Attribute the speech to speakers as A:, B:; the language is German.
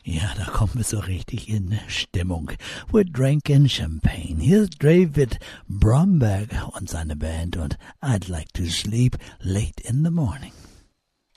A: Ja, da kommen wir so richtig in Stimmung. We're drinking champagne. Here's David Bromberg und seine Band und I'd like to sleep late in the morning.